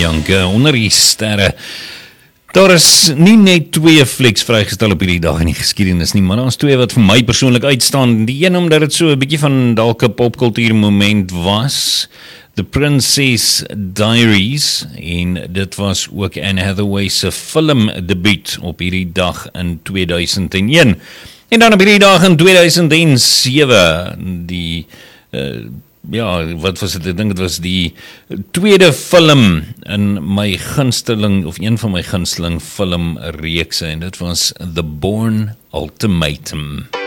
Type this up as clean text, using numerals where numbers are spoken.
Janke, onder die sterre. Daar is nie net 2 flieks vrygestel op hierdie dag in die geskiedenis nie, maar daar is 2 wat vir my persoonlik uitstaan. Die een omdat dit so 'n bietjie van dalk 'n popkultuur moment was, The Princess Diaries, en dit was ook Anne Hathaway se filmdebuut op hierdie dag in 2001. En dan op hierdie dag in 2007, die wat was dit? Ek dink dit was die tweede film in my gunsteling, of een van my gunsteling filmreekse, en dit was The Bourne Ultimatum.